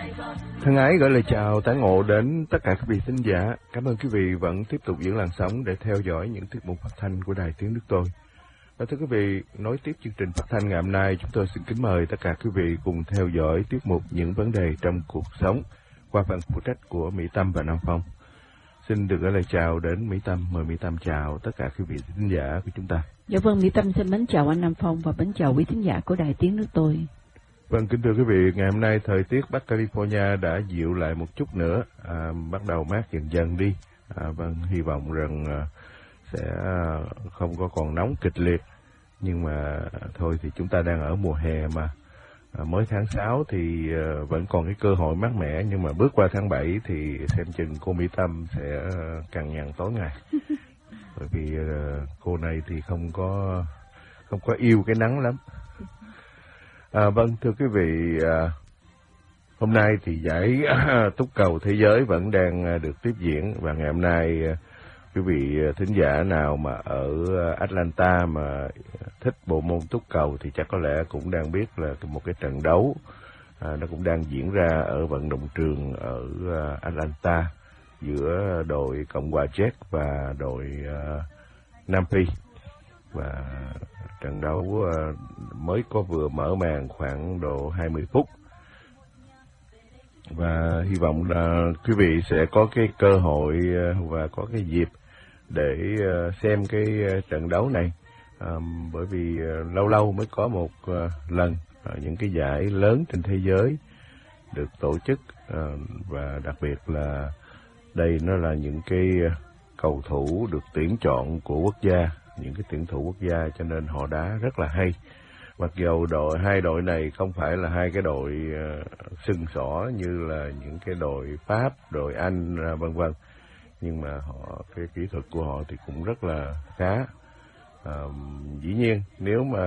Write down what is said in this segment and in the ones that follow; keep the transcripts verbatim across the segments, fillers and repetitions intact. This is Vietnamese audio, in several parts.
Thân ái gửi lời chào tán ngộ đến tất cả quý vị thính giả. Cảm ơn quý vị vẫn tiếp tục giữ làn sóng để theo dõi những tiết mục phát thanh của Đài Tiếng Nước Tôi. Và thưa quý vị, nối tiếp chương trình phát thanh ngày hôm nay, chúng tôi xin kính mời tất cả quý vị cùng theo dõi tiết mục Những vấn đề trong cuộc sống qua phần phụ trách của Mỹ Tâm và Nam Phong. Xin được gửi lời chào đến Mỹ Tâm. Mời Mỹ Tâm chào tất cả quý vị thính giả của chúng ta. Dạ vâng, Mỹ Tâm xin mến chào anh Nam Phong và mến chào quý thính giả của Đài Tiếng Nước Tôi. Vâng, kính thưa quý vị, ngày hôm nay thời tiết Bắc California đã dịu lại một chút nữa, à, bắt đầu mát dần dần đi. À, vâng, hy vọng rằng à, sẽ không có còn nóng kịch liệt, nhưng mà thôi thì chúng ta đang ở mùa hè mà, à, mới tháng sáu thì à, vẫn còn cái cơ hội mát mẻ, nhưng mà bước qua tháng bảy thì xem chừng cô Mỹ Tâm sẽ cằn nhằn tối ngày, bởi vì à, cô này thì không có không có yêu cái nắng lắm. À, vâng, thưa quý vị, à, hôm nay thì giải túc cầu thế giới vẫn đang được tiếp diễn, và ngày hôm nay à, quý vị thính giả nào mà ở Atlanta mà thích bộ môn túc cầu thì chắc có lẽ cũng đang biết là một cái trận đấu à, nó cũng đang diễn ra ở vận động trường ở Atlanta giữa đội Cộng hòa Czech và đội uh, Nam Phi. Và trận đấu uh, mới có vừa mở màn khoảng độ hai mươi phút. Và hy vọng là quý vị sẽ có cái cơ hội uh, và có cái dịp để uh, xem cái uh, trận đấu này. Um, bởi vì uh, lâu lâu mới có một uh, lần uh, những cái giải lớn trên thế giới được tổ chức, uh, và đặc biệt là đây nó là những cái uh, cầu thủ được tuyển chọn của quốc gia, những cái tuyển thủ quốc gia, cho nên họ đá rất là hay. Mặc dù đội hai đội này không phải là hai cái đội uh, sừng sỏ như là những cái đội Pháp, đội Anh uh, vân vân, nhưng mà họ cái kỹ thuật của họ thì cũng rất là khá. Uh, dĩ nhiên nếu mà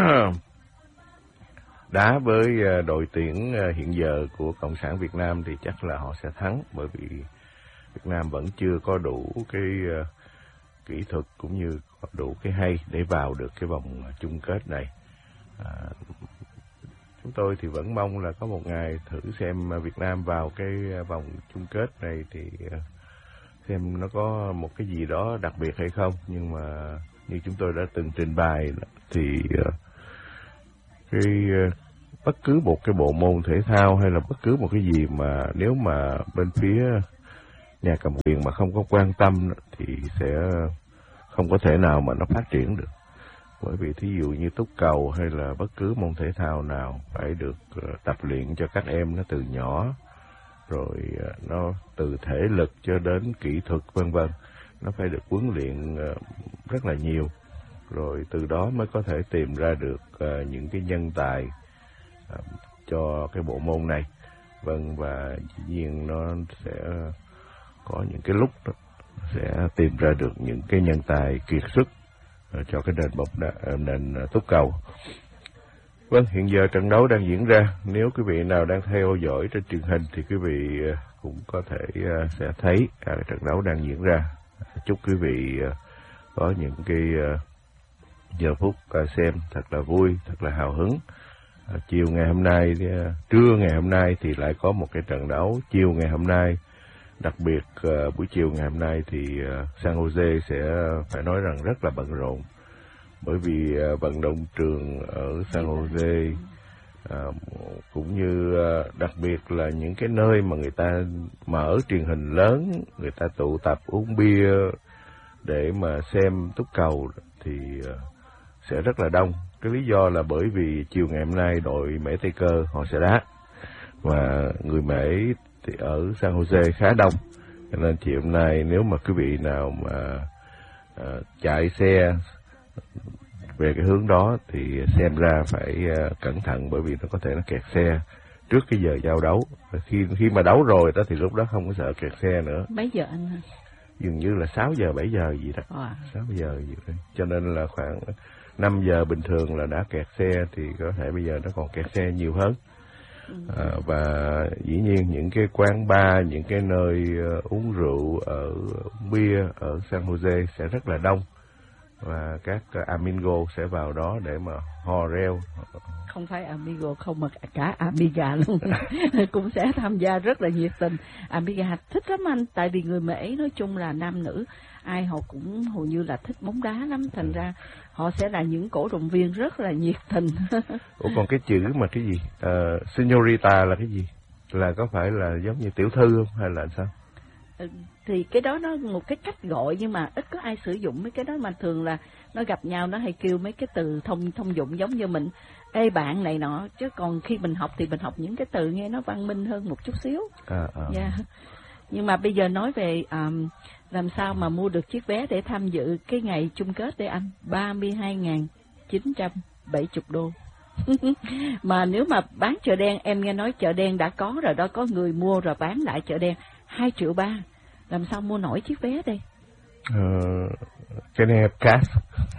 đá với uh, đội tuyển uh, hiện giờ của Cộng sản Việt Nam thì chắc là họ sẽ thắng, bởi vì Việt Nam vẫn chưa có đủ cái uh, kỹ thuật cũng như có đủ cái hay để vào được cái vòng chung kết này. À, chúng tôi thì vẫn mong là có một ngày thử xem Việt Nam vào cái vòng chung kết này thì uh, xem nó có một cái gì đó đặc biệt hay không. Nhưng mà như chúng tôi đã từng trình bày thì uh, cái uh, bất cứ một cái bộ môn thể thao hay là bất cứ một cái gì mà nếu mà bên phía nhà cầm quyền mà không có quan tâm thì sẽ không có thể nào mà nó phát triển được. Bởi vì thí dụ như túc cầu hay là bất cứ môn thể thao nào phải được uh, tập luyện cho các em nó từ nhỏ, rồi uh, nó từ thể lực cho đến kỹ thuật vân vân, nó phải được huấn luyện uh, rất là nhiều, rồi từ đó mới có thể tìm ra được uh, những cái nhân tài uh, cho cái bộ môn này. Vâng, và dĩ nhiên nó sẽ có những cái lúc đó, sẽ tìm ra được những cái nhân tài kiệt xuất uh, cho cái nền bóng đá, uh, nền uh, túc cầu. Vâng, hiện giờ trận đấu đang diễn ra. Nếu quý vị nào đang theo dõi trên truyền hình thì quý vị uh, cũng có thể uh, sẽ thấy uh, trận đấu đang diễn ra. Chúc quý vị uh, có những cái uh, giờ phút uh, xem thật là vui, thật là hào hứng. Uh, chiều ngày hôm nay, uh, trưa ngày hôm nay thì lại có một cái trận đấu. Chiều ngày hôm nay, đặc biệt uh, buổi chiều ngày hôm nay thì uh, San Jose sẽ phải nói rằng rất là bận rộn, bởi vì uh, vận động trường ở San Jose uh, cũng như uh, đặc biệt là những cái nơi mà người ta mở truyền hình lớn, người ta tụ tập uống bia để mà xem túc cầu thì uh, sẽ rất là đông. Cái lý do là bởi vì chiều ngày hôm nay đội Mễ Tây Cơ họ sẽ đá, và người Mễ thì ở San Jose khá đông, cho nên chiều hôm nay nếu mà quý vị nào mà uh, chạy xe về cái hướng đó thì xem ra phải uh, cẩn thận, bởi vì nó có thể nó kẹt xe trước cái giờ giao đấu. Khi khi mà đấu rồi đó thì lúc đó không có sợ kẹt xe nữa. Mấy giờ anh hả? Dường như là sáu giờ bảy giờ gì đó. Wow. sáu giờ gì đó. Cho nên là khoảng năm giờ bình thường là đã kẹt xe, thì có thể bây giờ nó còn kẹt xe nhiều hơn. À, và dĩ nhiên những cái quán bar, những cái nơi uh, uống rượu ở bia ở San Jose sẽ rất là đông. và các amigo sẽ vào đó để mà hò reo. Không phải amigo không mà cả amiga luôn cũng sẽ tham gia rất là nhiệt tình. Amiga thích lắm anh, tại vì người Mễ nói chung là nam nữ ai họ cũng hầu như là thích bóng đá lắm, thành ra họ sẽ là những cổ động viên rất là nhiệt tình. Ủa còn cái chữ mà cái gì uh, señorita là cái gì, là có phải là giống như tiểu thư không hay là sao? Thì cái đó nó một cái cách gọi nhưng mà ít có ai sử dụng mấy cái đó, mà thường là nó gặp nhau nó hay kêu mấy cái từ thông thông dụng giống như mình ê bạn này nọ, chứ còn khi mình học thì mình học những cái từ nghe nó văn minh hơn một chút xíu. À, à. Yeah. Nhưng mà bây giờ nói về um, làm sao mà mua được chiếc vé để tham dự cái ngày chung kết đây anh, ba mươi hai nghìn chín trăm bảy mươi đô. Mà nếu mà bán chợ đen, em nghe nói chợ đen đã có rồi đó, có người mua rồi bán lại chợ đen hai triệu ba, làm sao mua nổi chiếc vé đây? Uh, cái này cash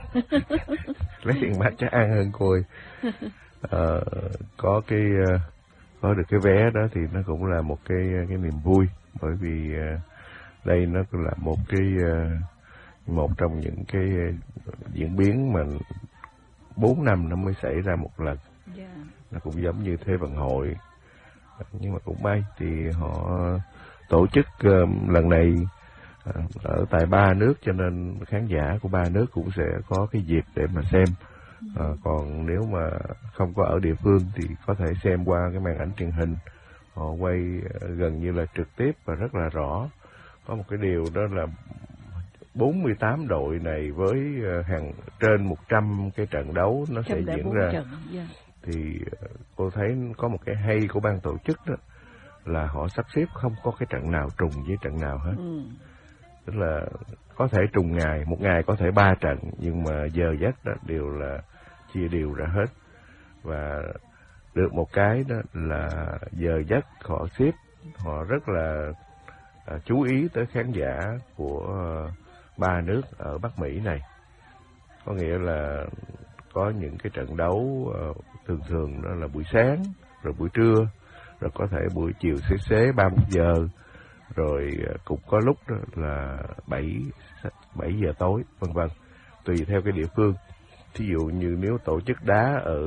lấy tiền mặt chắc ăn hơn cô ơi. Uh, có cái uh, có được cái vé đó thì nó cũng là một cái cái niềm vui, bởi vì uh, đây nó cũng là một cái uh, một trong những cái uh, diễn biến mà bốn năm nó mới xảy ra một lần. Yeah. Nó cũng giống như Thế vận hội, nhưng mà cũng may thì họ tổ chức uh, lần này uh, ở tại ba nước, cho nên khán giả của ba nước cũng sẽ có cái dịp để mà xem. Uh, còn nếu mà không có ở địa phương thì có thể xem qua cái màn ảnh truyền hình, họ quay uh, gần như là trực tiếp và rất là rõ. Có một cái điều đó là bốn mươi tám đội này với uh, hàng trên một trăm cái trận đấu nó sẽ diễn ra. Trận, yeah. Thì uh, cô thấy có một cái hay của ban tổ chức đó là họ sắp xếp không có cái trận nào trùng với trận nào hết. Ừ. Tức là có thể trùng ngày, một ngày có thể ba trận, nhưng mà giờ giấc đó đều là chia đều ra hết. Và được một cái đó là giờ giấc họ xếp, họ rất là uh, chú ý tới khán giả của uh, ba nước ở Bắc Mỹ này. Có nghĩa là có những cái trận đấu uh, thường thường đó là buổi sáng, rồi buổi trưa, rồi có thể buổi chiều xế xế ba mươi giờ, rồi cũng có lúc đó là bảy giờ tối, vân vân, tùy theo cái địa phương. Thí dụ như nếu tổ chức đá ở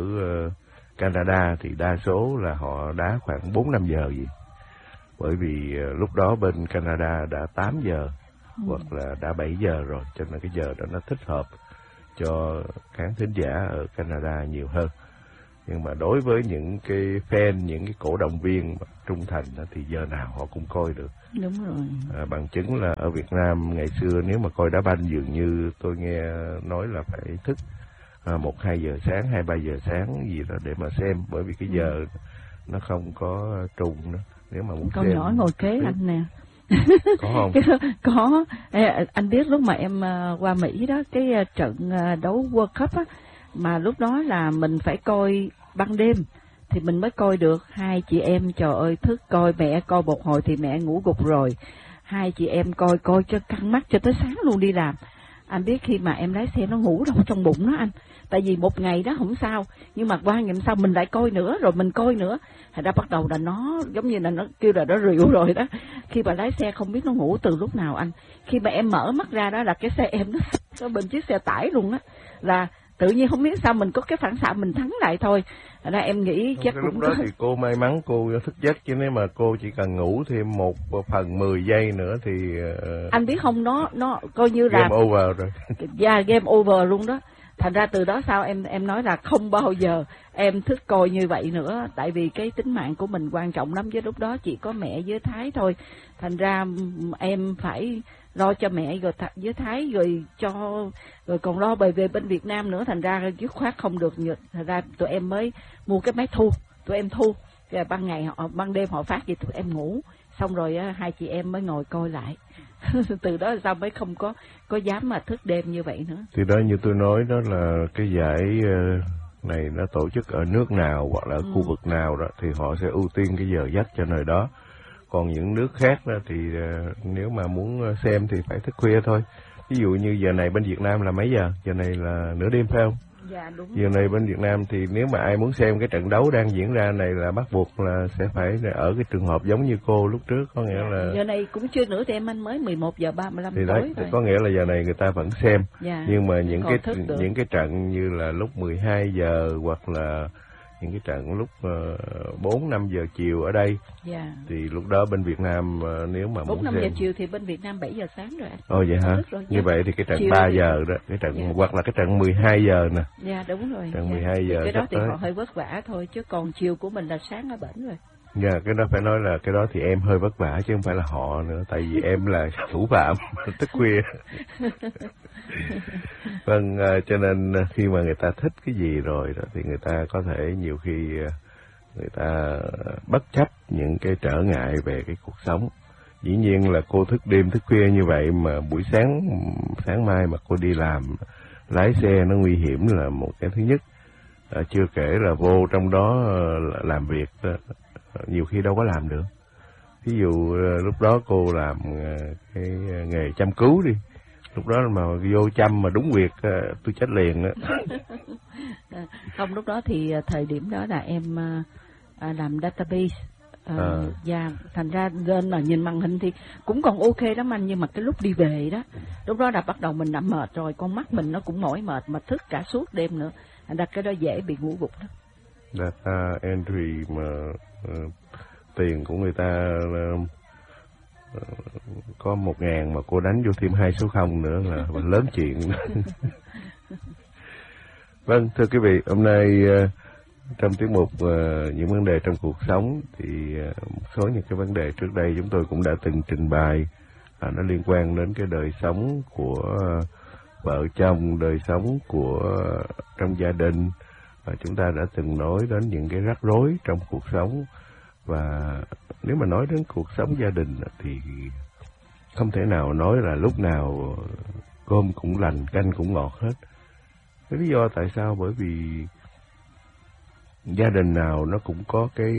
Canada thì đa số là họ đá khoảng bốn năm giờ gì, bởi vì lúc đó bên Canada đã tám giờ ừ. hoặc là đã bảy giờ rồi, cho nên cái giờ đó nó thích hợp cho khán thính giả ở Canada nhiều hơn. Nhưng mà đối với những cái fan, những cái cổ động viên trung thành đó, thì giờ nào họ cũng coi được. Đúng rồi. À, bằng chứng là ở Việt Nam ngày xưa nếu mà coi đá banh dường như tôi nghe nói là phải thức à, một hai giờ sáng, hai ba giờ sáng gì đó để mà xem, bởi vì cái giờ ừ. nó không có trùng nữa. Nếu mà muốn con xem, nhỏ ngồi kế anh nè. Có không? Có. Anh biết lúc mà em qua Mỹ đó, cái trận đấu World Cup á, mà lúc đó là mình phải coi ban đêm thì mình mới coi được. Hai chị em trời ơi thức coi, mẹ coi một hồi thì mẹ ngủ gục rồi, hai chị em coi coi cho căng mắt cho tới sáng luôn đi làm. Anh biết khi mà em lái xe nó ngủ đâu trong bụng nó anh, tại vì một ngày đó không sao, nhưng mà qua ngày sau mình lại coi nữa, rồi mình coi nữa, thành ra bắt đầu là nó giống như là nó kêu là nó rượu rồi đó. Khi mà lái xe không biết nó ngủ từ lúc nào anh. Khi mà em mở mắt ra đó là cái xe em nó, nó bên chiếc xe tải luôn á, là tự nhiên không biết sao mình có cái phản xạ mình thắng lại thôi. Thành ra em nghĩ chắc cái cũng lúc đó có... thì cô may mắn cô thức giấc, chứ nếu mà cô chỉ cần ngủ thêm một phần mười giây nữa thì uh... anh biết không, nó nó coi như là game over rồi. Dạ yeah, game over luôn đó. Thành ra từ đó sao em em nói là không bao giờ em thức coi như vậy nữa, tại vì cái tính mạng của mình quan trọng lắm, với lúc đó chỉ có mẹ với Thái thôi. Thành ra em phải lo cho mẹ rồi với Thái, rồi cho rồi còn lo bề về bên Việt Nam nữa, thành ra dứt khoát không được. Thành ra tụi em mới mua cái máy thu, tụi em thu rồi ban ngày họ ban đêm họ phát gì tụi em ngủ, xong rồi hai chị em mới ngồi coi lại. Từ đó sao mới không có có dám mà thức đêm như vậy nữa. Thì đó, như tôi nói đó, là cái giải này nó tổ chức ở nước nào hoặc là ở ừ. khu vực nào đó thì họ sẽ ưu tiên cái giờ giấc cho nơi đó. Còn những nước khác đó thì nếu mà muốn xem thì phải thức khuya thôi. Ví dụ như giờ này bên Việt Nam là mấy giờ? Giờ này là nửa đêm phải không? Dạ, đúng. Giờ này bên Việt Nam thì nếu mà ai muốn xem cái trận đấu đang diễn ra này là bắt buộc là sẽ phải ở cái trường hợp giống như cô lúc trước, có nghĩa dạ. là Giờ này cũng chưa nữa thì em anh mới mười một giờ ba mươi lăm thì tối đấy, rồi. có nghĩa là giờ này người ta vẫn xem. Dạ. Nhưng mà những Còn cái những cái trận như là lúc mười hai giờ hoặc là những cái trận lúc bốn năm giờ chiều ở đây, yeah. thì lúc đó bên Việt Nam uh, nếu mà bốn muốn năm xem... giờ chiều thì bên Việt Nam bảy giờ sáng rồi. Ồ vậy hả? Rồi, như vậy thì cái trận chiều ba thì... giờ đó, cái trận yeah. hoặc là cái trận mười hai giờ nè. Dạ yeah, đúng rồi. Trận yeah. mười hai giờ thì cái đó thì tới. họ hơi vất vả thôi, chứ còn chiều của mình là sáng ở bển rồi. Dạ, yeah, cái đó phải nói là cái đó thì em hơi vất vả chứ không phải là họ nữa, tại vì em là thủ phạm thức khuya. Vâng, uh, cho nên khi mà người ta thích cái gì rồi đó, thì người ta có thể nhiều khi uh, người ta bất chấp những cái trở ngại về cái cuộc sống. Dĩ nhiên là cô thức đêm thức khuya như vậy mà buổi sáng sáng mai mà cô đi làm lái xe nó nguy hiểm là một cái thứ nhất. À, chưa kể là vô trong đó làm việc nhiều khi đâu có làm được. Ví dụ lúc đó cô làm cái nghề chăm cứu đi, lúc đó mà vô chăm mà đúng việc tôi chết liền á. Không, lúc đó thì thời điểm đó là em à, làm database. À, à. Và thành ra lên mà nhìn màn hình thì cũng còn ok lắm anh, nhưng mà cái lúc đi về đó, lúc đó là bắt đầu mình đã mệt rồi, con mắt mình nó cũng mỏi mệt mà thức cả suốt đêm nữa, thành ra cái đó dễ bị ngủ gục đó. Data entry mà uh, tiền của người ta uh, có một ngàn mà cô đánh vô thêm hai số không nữa là lớn chuyện. Vâng, thưa quý vị, hôm nay uh, trong tiết mục uh, những vấn đề trong cuộc sống thì uh, một số những cái vấn đề trước đây chúng tôi cũng đã từng trình bày, uh, nó liên quan đến cái đời sống của uh, vợ chồng, đời sống của uh, trong gia đình, và chúng ta đã từng nói đến những cái rắc rối trong cuộc sống. Và nếu mà nói đến cuộc sống gia đình thì không thể nào nói là lúc nào cơm cũng lành canh cũng ngọt hết. Cái lý do tại sao? Bởi vì gia đình nào nó cũng có cái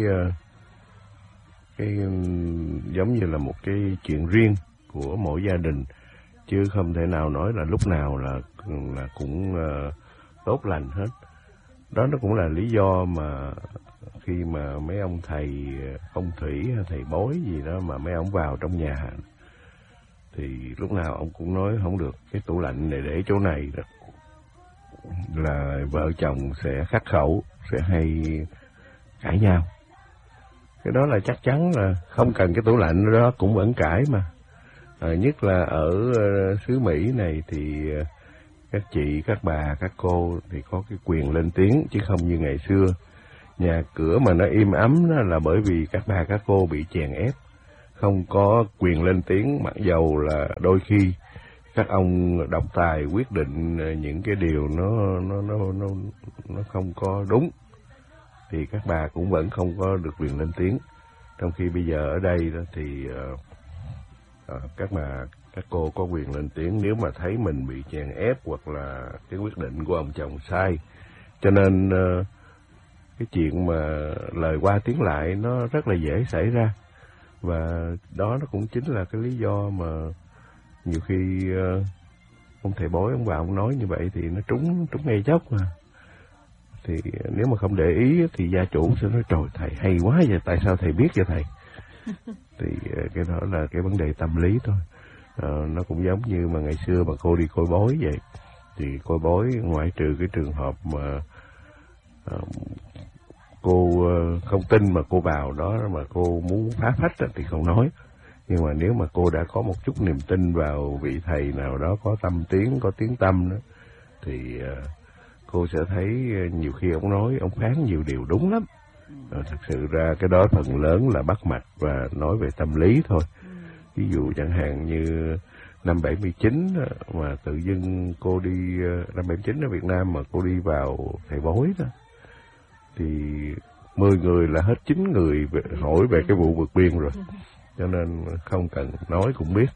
cái giống như là một cái chuyện riêng của mỗi gia đình, chứ không thể nào nói là lúc nào là là cũng uh, tốt lành hết. Đó nó cũng là lý do mà khi mà mấy ông thầy phong thủy, thầy bói gì đó mà mấy ông vào trong nhà thì lúc nào ông cũng nói không được, cái tủ lạnh này để chỗ này đó là vợ chồng sẽ khắc khẩu, sẽ hay cãi nhau. Cái đó là chắc chắn là không cần cái tủ lạnh đó cũng vẫn cãi mà. À, nhất là ở uh, xứ Mỹ này thì uh, các chị, các bà, các cô thì có cái quyền lên tiếng, chứ không như ngày xưa. Nhà cửa mà nó im ấm đó là bởi vì các bà, các cô bị chèn ép, không có quyền lên tiếng, mặc dầu là đôi khi các ông độc tài quyết định những cái điều nó nó nó nó nó không có đúng, thì các bà cũng vẫn không có được quyền lên tiếng. Trong khi bây giờ ở đây đó thì uh, uh, các bà, các cô có quyền lên tiếng nếu mà thấy mình bị chèn ép hoặc là cái quyết định của ông chồng sai. Cho nên uh, cái chuyện mà lời qua tiếng lại nó rất là dễ xảy ra, và đó nó cũng chính là cái lý do mà nhiều khi uh, ông thầy bói ông vào ông nói như vậy thì nó trúng trúng ngay chốc mà. Thì nếu mà không để ý thì gia chủ sẽ nói trời thầy hay quá vậy, tại sao thầy biết cho thầy? Thì uh, cái đó là cái vấn đề tâm lý thôi. Uh, nó cũng giống như mà ngày xưa mà cô đi coi bói vậy, thì coi bói ngoại trừ cái trường hợp mà uh, cô uh, không tin mà cô vào đó mà cô muốn phá phách đó, thì không nói. Nhưng mà nếu mà cô đã có một chút niềm tin vào vị thầy nào đó có tâm tiếng, có tiếng tâm đó, thì uh, cô sẽ thấy nhiều khi ông nói, ông phán nhiều điều đúng lắm. Uh, thật sự ra cái đó phần lớn là bắt mạch và nói về tâm lý thôi. Ví dụ chẳng hạn như năm bảy mươi chín mà tự dưng cô đi, năm bảy mươi chín ở Việt Nam mà cô đi vào thầy bói đó, thì mười người là hết chín người hỏi về cái vụ vượt biên rồi. Cho nên không cần nói cũng biết.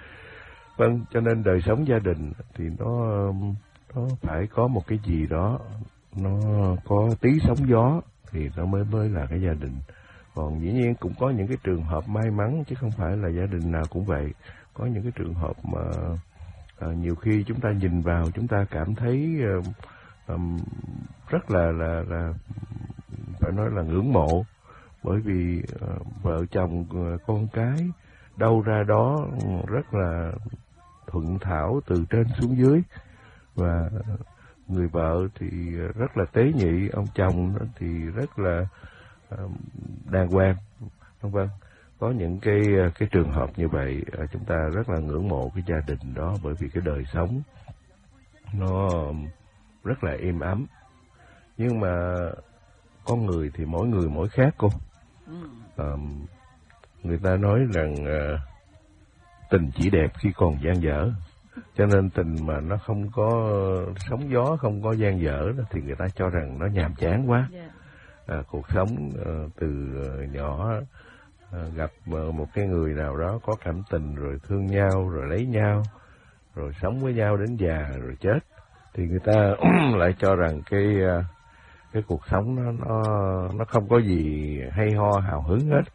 Vâng, cho nên đời sống gia đình thì nó nó phải có một cái gì đó, nó có tí sóng gió thì nó mới mới là cái gia đình. Còn dĩ nhiên cũng có những cái trường hợp may mắn, chứ không phải là gia đình nào cũng vậy. Có những cái trường hợp mà à, nhiều khi chúng ta nhìn vào chúng ta cảm thấy um, rất là là là phải nói là ngưỡng mộ, bởi vì uh, vợ chồng uh, con cái đâu ra đó rất là thuận thảo từ trên xuống dưới, và người vợ thì rất là tế nhị, ông chồng thì rất là uh, đàng hoàng, vân vân. Có những cái cái trường hợp như vậy, chúng ta rất là ngưỡng mộ cái gia đình đó, bởi vì cái đời sống nó rất là êm ấm. Nhưng mà con người thì mỗi người mỗi khác cô. À, người ta nói rằng uh, tình chỉ đẹp khi còn dang dở, cho nên tình mà nó không có sóng gió, không có dang dở thì người ta cho rằng nó nhàm chán quá. À, cuộc sống uh, từ uh, nhỏ À, gặp một cái người nào đó có cảm tình, rồi thương nhau, rồi lấy nhau, rồi sống với nhau đến già rồi chết, thì người ta lại cho rằng cái cái cuộc sống nó nó nó không có gì hay ho hào hứng hết.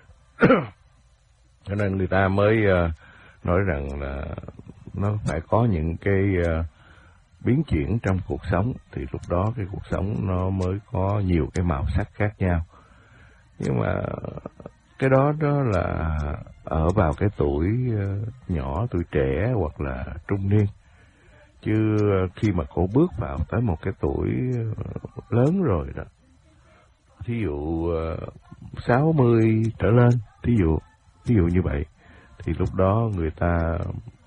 Cho nên người ta mới uh, nói rằng là nó phải có những cái uh, biến chuyển trong cuộc sống, thì lúc đó cái cuộc sống nó mới có nhiều cái màu sắc khác nhau. Nhưng mà cái đó đó là ở vào cái tuổi nhỏ, tuổi trẻ hoặc là trung niên. Chứ khi mà cô bước vào tới một cái tuổi lớn rồi đó, thí dụ sáu mươi trở lên, thí dụ thí dụ như vậy, thì lúc đó người ta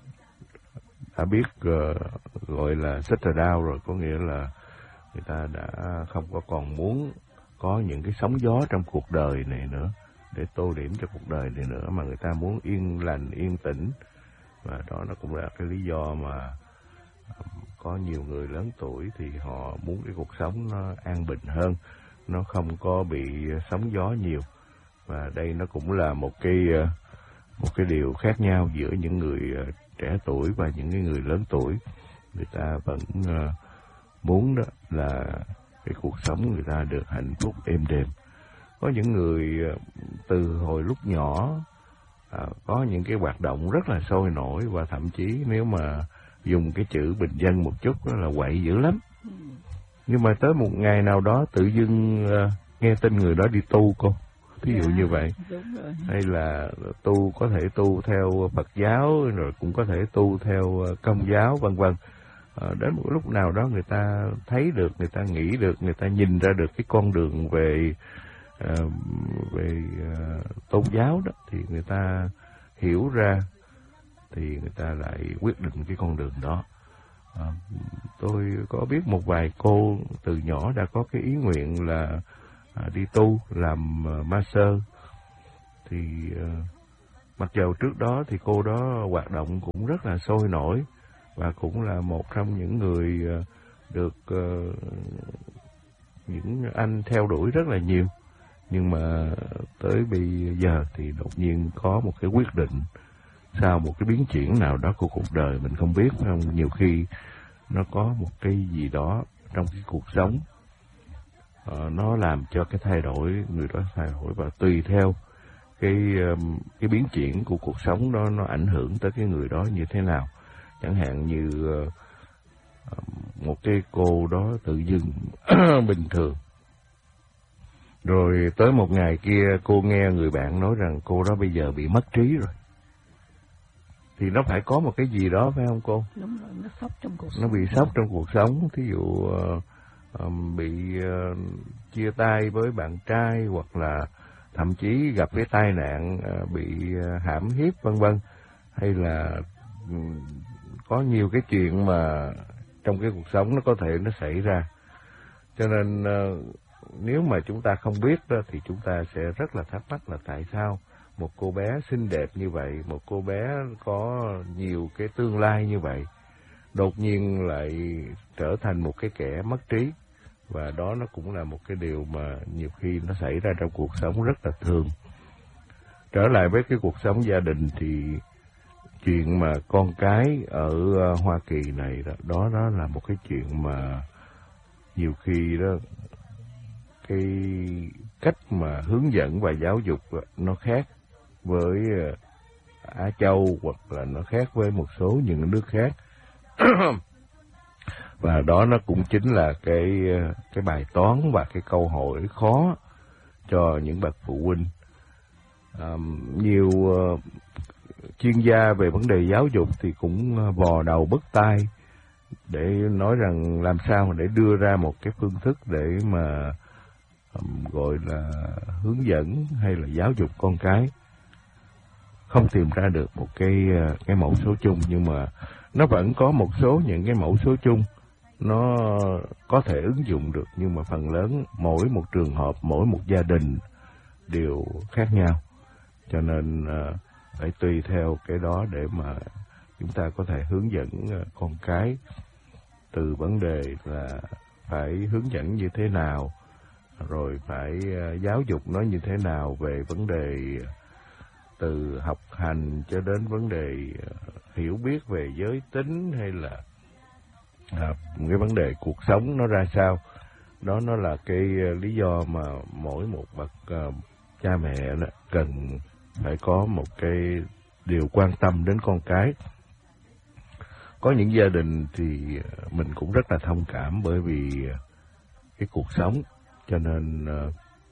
đã biết uh, gọi là settle down rồi, có nghĩa là người ta đã không có còn muốn có những cái sóng gió trong cuộc đời này nữa, để tô điểm cho cuộc đời này nữa, mà người ta muốn yên lành, yên tĩnh. Và đó nó cũng là cái lý do mà có nhiều người lớn tuổi thì họ muốn cái cuộc sống nó an bình hơn, nó không có bị sóng gió nhiều. Và đây nó cũng là một cái một cái điều khác nhau giữa những người trẻ tuổi và những cái người lớn tuổi. Người ta vẫn muốn đó là cái cuộc sống người ta được hạnh phúc êm đềm. Có những người từ hồi lúc nhỏ à, có những cái hoạt động rất là sôi nổi, và thậm chí nếu mà dùng cái chữ bình dân một chút đó là quậy dữ lắm. Nhưng mà tới một ngày nào đó tự dưng uh, nghe tin người đó đi tu cô, thí dụ yeah, như vậy. Hay là tu, có thể tu theo Phật giáo, rồi cũng có thể tu theo Công giáo, vân vân. À, đến một lúc nào đó người ta thấy được, người ta nghĩ được, người ta nhìn ra được cái con đường về Uh, về uh, tôn giáo đó, thì người ta hiểu ra, thì người ta lại quyết định cái con đường đó. Uh, tôi có biết một vài cô từ nhỏ đã có cái ý nguyện là uh, đi tu, làm uh, master. Thì uh, mặc dầu trước đó thì cô đó hoạt động cũng rất là sôi nổi, và cũng là một trong những người uh, được uh, những anh theo đuổi rất là nhiều. Nhưng mà tới bây giờ thì đột nhiên có một cái quyết định, sau một cái biến chuyển nào đó của cuộc đời mình không biết, phải không? Nhiều khi nó có một cái gì đó trong cái cuộc sống, uh, nó làm cho cái thay đổi, người đó thay đổi, và tùy theo cái um, cái biến chuyển của cuộc sống đó nó ảnh hưởng tới cái người đó như thế nào. Chẳng hạn như uh, một cái cô đó tự dưng bình thường, rồi tới một ngày kia cô nghe người bạn nói rằng cô đó bây giờ bị mất trí rồi. Thì nó phải có một cái gì đó, phải không cô? Đúng rồi, nó sốc trong cuộc sống. Nó bị sốc trong cuộc sống, thí dụ uh, um, bị uh, chia tay với bạn trai, hoặc là thậm chí gặp cái tai nạn, uh, bị uh, hãm hiếp, vân vân. Hay là um, có nhiều cái chuyện mà trong cái cuộc sống nó có thể nó xảy ra. Cho nên uh, nếu mà chúng ta không biết đó, thì chúng ta sẽ rất là thắc mắc là tại sao một cô bé xinh đẹp như vậy, một cô bé có nhiều cái tương lai như vậy, đột nhiên lại trở thành một cái kẻ mất trí. Và đó nó cũng là một cái điều mà nhiều khi nó xảy ra trong cuộc sống rất là thường. Trở lại với cái cuộc sống gia đình thì chuyện mà con cái ở Hoa Kỳ này đó, đó, đó là một cái chuyện mà nhiều khi đó cái cách mà hướng dẫn và giáo dục nó khác với Á Châu, hoặc là nó khác với một số những nước khác. Và đó nó cũng chính là cái cái bài toán và cái câu hỏi khó cho những bậc phụ huynh. À, nhiều uh, chuyên gia về vấn đề giáo dục thì cũng vò đầu bứt tai để nói rằng làm sao mà để đưa ra một cái phương thức để mà um, gọi là hướng dẫn hay là giáo dục con cái. Không tìm ra được một cái cái mẫu số chung, nhưng mà nó vẫn có một số những cái mẫu số chung nó có thể ứng dụng được, nhưng mà phần lớn mỗi một trường hợp, mỗi một gia đình đều khác nhau, cho nên uh, phải tùy theo cái đó để mà chúng ta có thể hướng dẫn con cái. Từ vấn đề là phải hướng dẫn như thế nào, rồi phải uh, giáo dục nó như thế nào về vấn đề từ học hành cho đến vấn đề uh, hiểu biết về giới tính hay là À, cái vấn đề cuộc sống nó ra sao. Đó nó là cái uh, lý do mà mỗi một bậc uh, cha mẹ đó cần phải có một cái điều quan tâm đến con cái. Có những gia đình thì uh, mình cũng rất là thông cảm, bởi vì uh, cái cuộc sống, cho nên uh,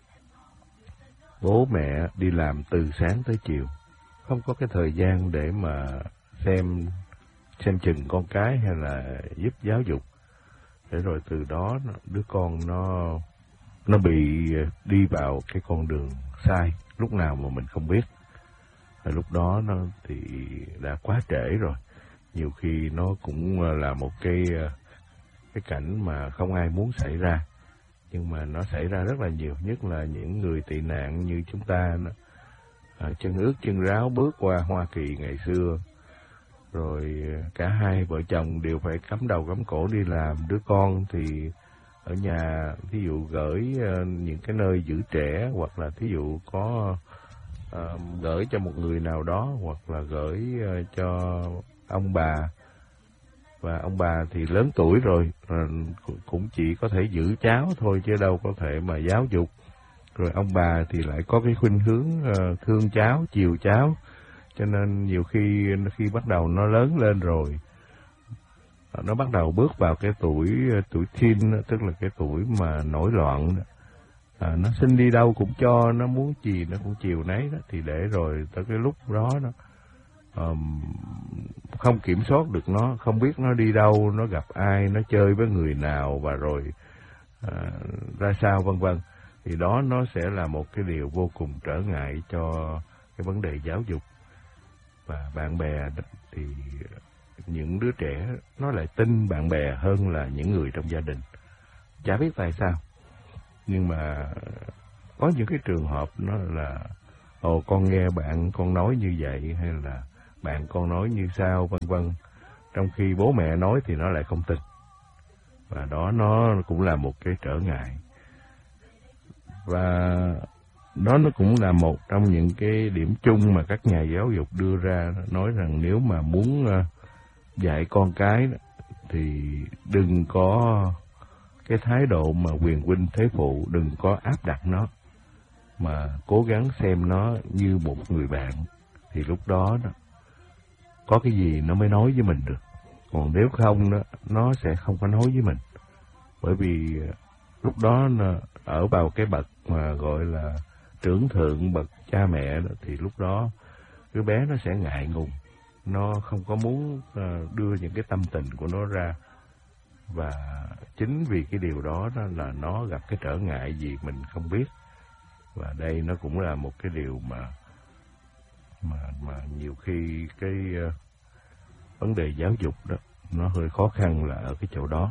bố mẹ đi làm từ sáng tới chiều, không có cái thời gian để mà xem xem chừng con cái hay là giúp giáo dục, để rồi từ đó đứa con nó nó bị đi vào cái con đường sai lúc nào mà mình không biết. Và lúc đó nó thì đã quá trễ rồi. Nhiều khi nó cũng là một cái cái cảnh mà không ai muốn xảy ra, nhưng mà nó xảy ra rất là nhiều, nhất là những người tị nạn như chúng ta, à, chân ướt chân ráo bước qua Hoa Kỳ ngày xưa. Rồi cả hai vợ chồng đều phải cắm đầu cắm cổ đi làm, đứa con thì ở nhà, thí dụ gửi uh, những cái nơi giữ trẻ, hoặc là thí dụ có uh, gửi cho một người nào đó, hoặc là gửi uh, cho ông bà. Và ông bà thì lớn tuổi rồi, uh, cũng chỉ có thể giữ cháu thôi chứ đâu có thể mà giáo dục. Rồi ông bà thì lại có cái khuynh hướng uh, thương cháu, chiều cháu. Cho nên nhiều khi khi bắt đầu nó lớn lên rồi, nó bắt đầu bước vào cái tuổi tuổi teen, tức là cái tuổi mà nổi loạn, à, nó xin đi đâu cũng cho, nó muốn gì nó cũng chiều nấy đó. Thì để rồi tới cái lúc đó nó um, không kiểm soát được nó, không biết nó đi đâu, nó gặp ai, nó chơi với người nào, và rồi à, ra sao vân vân. Thì đó nó sẽ là một cái điều vô cùng trở ngại cho cái vấn đề giáo dục. Và bạn bè thì những đứa trẻ nó lại tin bạn bè hơn là những người trong gia đình. Chả biết tại sao, nhưng mà có những cái trường hợp nó là ồ con nghe bạn con nói như vậy, hay là bạn con nói như sao vân vân, trong khi bố mẹ nói thì nó lại không tin. Và đó nó cũng là một cái trở ngại. Và đó nó cũng là một trong những cái điểm chung mà các nhà giáo dục đưa ra, nói rằng nếu mà muốn dạy con cái thì đừng có cái thái độ mà quyền huynh thế phụ, đừng có áp đặt nó, mà cố gắng xem nó như một người bạn. Thì lúc đó, đó có cái gì nó mới nói với mình được. Còn nếu không đó, nó sẽ không có nói với mình. Bởi vì lúc đó nó ở vào cái bậc mà gọi là trưởng thượng, bậc cha mẹ đó, thì lúc đó đứa bé nó sẽ ngại ngùng, nó không có muốn đưa những cái tâm tình của nó ra. Và chính vì cái điều đó, đó là nó gặp cái trở ngại gì mình không biết. Và đây nó cũng là một cái điều mà mà mà nhiều khi cái uh, vấn đề giáo dục đó nó hơi khó khăn là ở cái chỗ đó.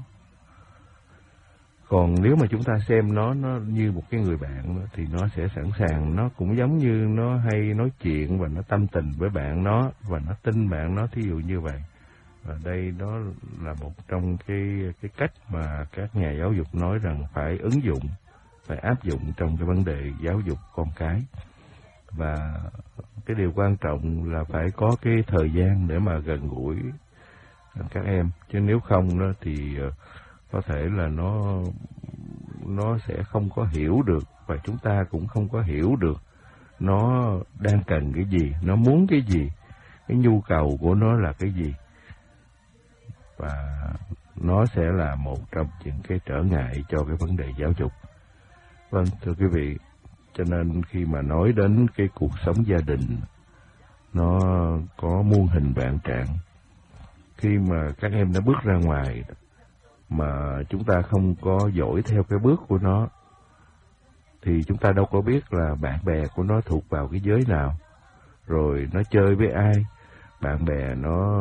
Còn nếu mà chúng ta xem nó nó như một cái người bạn đó, thì nó sẽ sẵn sàng, nó cũng giống như nó hay nói chuyện và nó tâm tình với bạn nó, và nó tin bạn nó, thí dụ như vậy. Và đây đó là một trong cái cái cách mà các nhà giáo dục nói rằng phải ứng dụng, phải áp dụng trong cái vấn đề giáo dục con cái. Và cái điều quan trọng là phải có cái thời gian để mà gần gũi các em, chứ nếu không đó thì có thể là nó nó sẽ không có hiểu được, và chúng ta cũng không có hiểu được nó đang cần cái gì, nó muốn cái gì, cái nhu cầu của nó là cái gì. Và nó sẽ là một trong những cái trở ngại cho cái vấn đề giáo dục. Vâng, thưa quý vị, cho nên khi mà nói đến cái cuộc sống gia đình, nó có muôn hình vạn trạng. Khi mà các em đã bước ra ngoài mà chúng ta không có dõi theo cái bước của nó, thì chúng ta đâu có biết là bạn bè của nó thuộc vào cái giới nào, rồi nó chơi với ai, bạn bè nó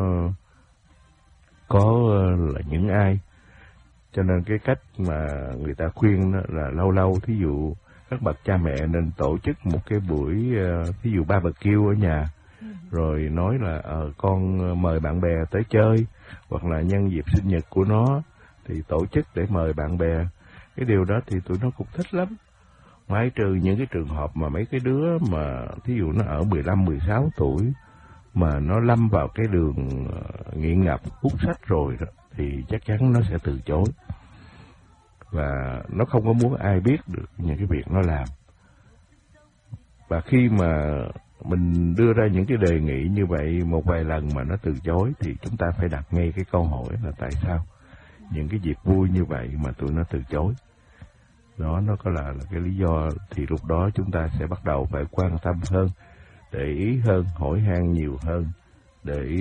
có là những ai. Cho nên cái cách mà người ta khuyên đó là lâu lâu, thí dụ các bậc cha mẹ nên tổ chức một cái buổi, thí dụ barbecue ở nhà, rồi nói là ờ, con mời bạn bè tới chơi, hoặc là nhân dịp sinh nhật của nó thì tổ chức để mời bạn bè. Cái điều đó thì tụi nó cũng thích lắm. Ngoại trừ những cái trường hợp mà mấy cái đứa mà thí dụ nó ở mười lăm, mười sáu tuổi mà nó lâm vào cái đường nghiện ngập hút sách rồi đó, thì chắc chắn nó sẽ từ chối. Và nó không có muốn ai biết được những cái việc nó làm. Và khi mà mình đưa ra những cái đề nghị như vậy một vài lần mà nó từ chối, thì chúng ta phải đặt ngay cái câu hỏi là tại sao những cái dịp vui như vậy mà tụi nó từ chối. Đó, nó có là, là cái lý do, thì lúc đó chúng ta sẽ bắt đầu phải quan tâm hơn, để ý hơn, hỏi han nhiều hơn, để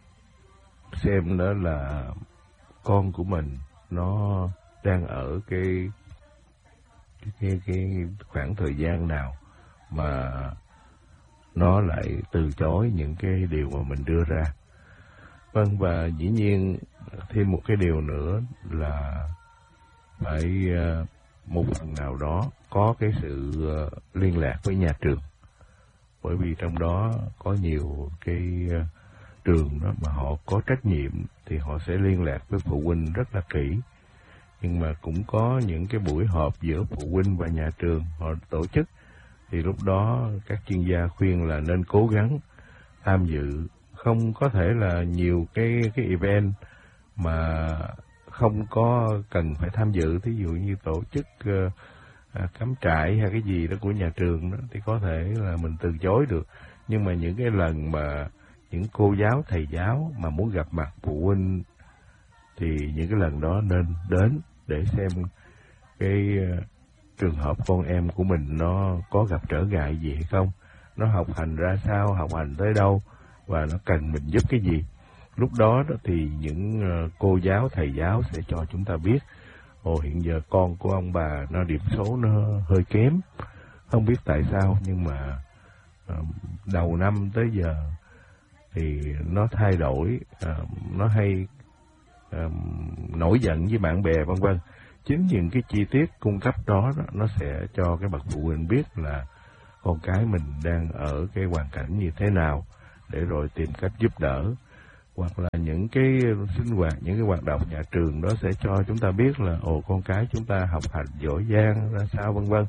xem đó là con của mình nó đang ở cái cái, cái, cái khoảng thời gian nào mà nó lại từ chối những cái điều mà mình đưa ra. Vâng, và dĩ nhiên thêm một cái điều nữa là phải một phần nào đó có cái sự liên lạc với nhà trường. Bởi vì trong đó có nhiều cái trường đó mà họ có trách nhiệm thì họ sẽ liên lạc với phụ huynh rất là kỹ. Nhưng mà cũng có những cái buổi họp giữa phụ huynh và nhà trường họ tổ chức, thì lúc đó các chuyên gia khuyên là nên cố gắng tham dự. Không có thể là nhiều cái cái event mà không có cần phải tham dự, thí dụ như tổ chức uh, à, cắm trại hay cái gì đó của nhà trường đó, thì có thể là mình từ chối được. Nhưng mà những cái lần mà những cô giáo, thầy giáo mà muốn gặp mặt phụ huynh, thì những cái lần đó nên đến để xem cái uh, trường hợp con em của mình nó có gặp trở ngại gì hay không, nó học hành ra sao, học hành tới đâu, và nó cần mình giúp cái gì. Lúc đó, đó thì những uh, cô giáo, thầy giáo sẽ cho chúng ta biết, ồ hiện giờ con của ông bà nó điểm số nó hơi kém, không biết tại sao, nhưng mà uh, đầu năm tới giờ thì nó thay đổi, uh, nó hay uh, nổi giận với bạn bè vân vân. Chính những cái chi tiết cung cấp đó, đó nó sẽ cho cái bậc phụ huynh biết là con cái mình đang ở cái hoàn cảnh như thế nào, để rồi tìm cách giúp đỡ. Hoặc là những cái sinh hoạt, những cái hoạt động nhà trường đó sẽ cho chúng ta biết là ồ con cái chúng ta học hành giỏi giang ra sao vân vân.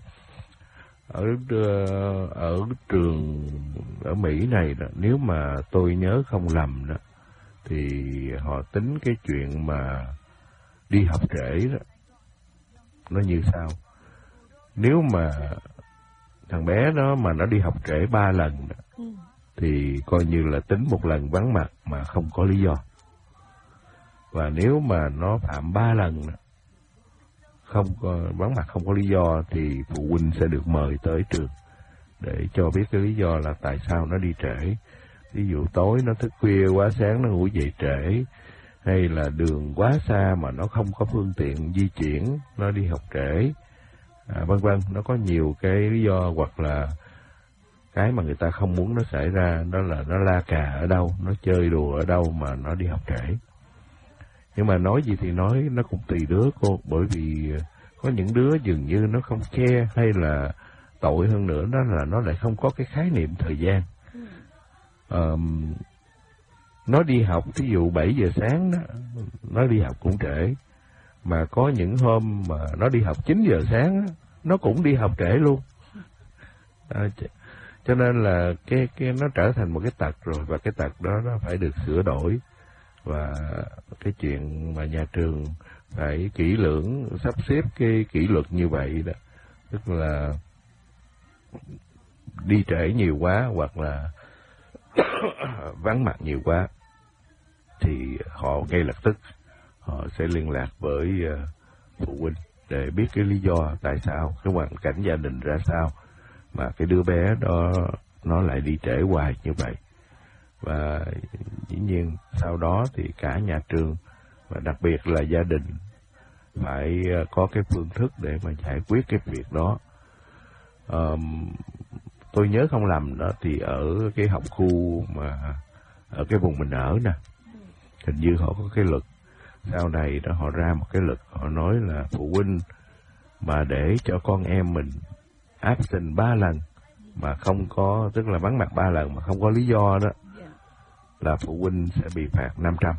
Ở ở trường ở Mỹ này đó, nếu mà tôi nhớ không lầm đó, thì họ tính cái chuyện mà đi học trễ đó nó như sau. Nếu mà thằng bé đó mà nó đi học trễ ba lần đó, ừ. thì coi như là tính một lần vắng mặt mà không có lý do. Và nếu mà nó phạm ba lần không có vắng mặt không có lý do, thì phụ huynh sẽ được mời tới trường để cho biết cái lý do là tại sao nó đi trễ. Ví dụ tối nó thức khuya quá, sáng nó ngủ dậy trễ, hay là đường quá xa mà nó không có phương tiện di chuyển, nó đi học trễ, à, vân vân. Nó có nhiều cái lý do, hoặc là cái mà người ta không muốn nó xảy ra, đó là nó la cà ở đâu, nó chơi đùa ở đâu mà nó đi học trễ. Nhưng mà nói gì thì nói, nó cũng tùy đứa cô, bởi vì có những đứa dường như nó không care, hay là tội hơn nữa đó là nó lại không có cái khái niệm thời gian. Um, nó đi học ví dụ bảy giờ sáng đó, nó đi học cũng trễ. Mà có những hôm mà nó đi học chín giờ sáng đó, nó cũng đi học trễ luôn. À, cho nên là cái cái nó trở thành một cái tật rồi, và cái tật đó nó phải được sửa đổi. Và cái chuyện mà nhà trường phải kỹ lưỡng sắp xếp cái kỷ luật như vậy đó, tức là đi trễ nhiều quá hoặc là vắng mặt nhiều quá, thì họ ngay lập tức họ sẽ liên lạc với uh, phụ huynh để biết cái lý do tại sao, cái hoàn cảnh gia đình ra sao mà cái đứa bé đó nó lại đi trễ hoài như vậy. Và dĩ nhiên sau đó thì cả nhà trường và đặc biệt là gia đình phải có cái phương thức để mà giải quyết cái việc đó. Um, tôi nhớ không lầm đó thì ở cái học khu mà ở cái vùng mình ở nè, hình như họ có cái luật sau này đó, họ ra một cái luật, họ nói là phụ huynh mà để cho con em mình absent ba lần mà không có, tức là vắng mặt ba lần mà không có lý do đó, là phụ huynh sẽ bị phạt năm trăm.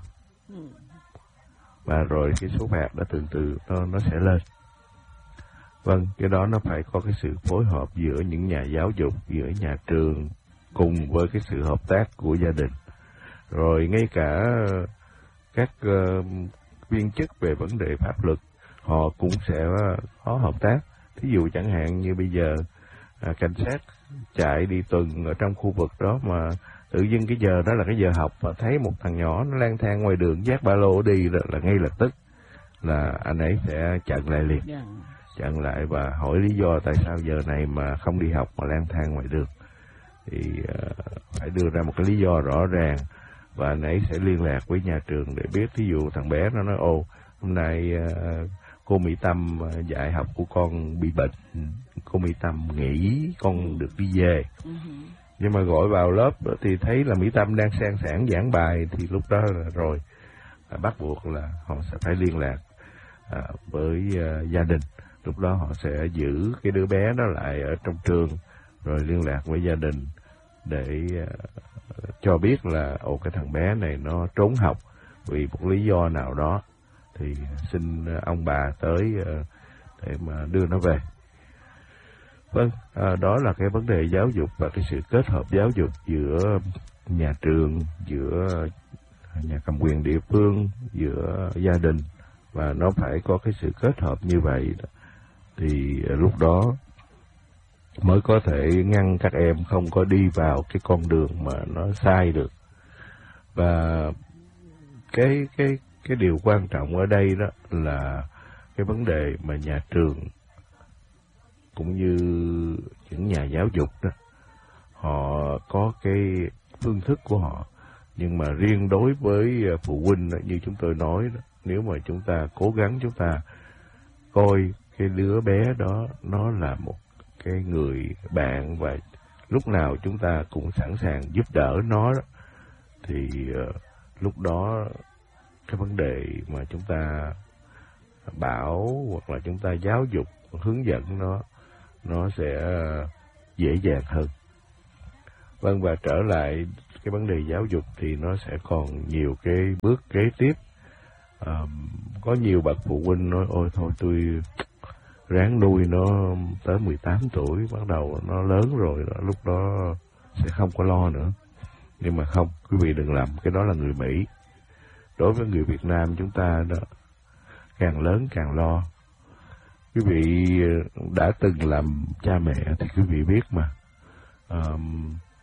Và rồi cái số phạt đó từ từ nó, nó sẽ lên. Vâng, cái đó nó phải có cái sự phối hợp giữa những nhà giáo dục, giữa nhà trường cùng với cái sự hợp tác của gia đình. Rồi ngay cả các uh, viên chức về vấn đề pháp luật, họ cũng sẽ có hợp tác. Thí dụ chẳng hạn như bây giờ à, cảnh sát chạy đi tuần ở trong khu vực đó mà tự dưng cái giờ đó là cái giờ học và thấy một thằng nhỏ nó lang thang ngoài đường vác ba lô đi là, là ngay lập tức là anh ấy sẽ chặn lại liền. Yeah. Chặn lại và hỏi lý do tại sao giờ này mà không đi học mà lang thang ngoài đường. Thì uh, phải đưa ra một cái lý do rõ ràng và anh ấy sẽ liên lạc với nhà trường để biết. Thí dụ thằng bé nó nói ồ hôm nay uh, cô Mỹ Tâm uh, dạy học của con bị bệnh, cô Mỹ Tâm nghỉ, con được đi về. Uh-huh. Nhưng mà gọi vào lớp thì thấy là Mỹ Tâm đang sang sảng giảng bài thì lúc đó là rồi à, bắt buộc là họ sẽ phải liên lạc à, với uh, gia đình. Lúc đó họ sẽ giữ cái đứa bé đó lại ở trong trường rồi liên lạc với gia đình để uh, cho biết là ồ cái thằng bé này nó trốn học vì một lý do nào đó thì xin ông bà tới uh, để mà đưa nó về. Vâng, à, đó là cái vấn đề giáo dục và cái sự kết hợp giáo dục giữa nhà trường, giữa nhà cầm quyền địa phương, giữa gia đình, và nó phải có cái sự kết hợp như vậy thì lúc đó mới có thể ngăn các em không có đi vào cái con đường mà nó sai được. Và cái cái cái điều quan trọng ở đây đó là cái vấn đề mà nhà trường cũng như những nhà giáo dục đó, họ có cái phương thức của họ. Nhưng mà riêng đối với phụ huynh đó, như chúng tôi nói đó, nếu mà chúng ta cố gắng chúng ta coi cái đứa bé đó nó là một cái người bạn và lúc nào chúng ta cũng sẵn sàng giúp đỡ nó đó, thì uh, lúc đó cái vấn đề mà chúng ta bảo hoặc là chúng ta giáo dục hướng dẫn nó nó sẽ dễ dàng hơn. Vâng, và trở lại cái vấn đề giáo dục thì nó sẽ còn nhiều cái bước kế tiếp. À, có nhiều bậc phụ huynh nói ôi thôi tôi ráng nuôi nó tới mười tám tuổi, bắt đầu nó lớn rồi đó, lúc đó sẽ không có lo nữa. Nhưng mà không, quý vị đừng làm, cái đó là người Mỹ. Đối với người Việt Nam chúng ta đó, càng lớn càng lo. Quý vị đã từng làm cha mẹ thì quý vị biết mà, à,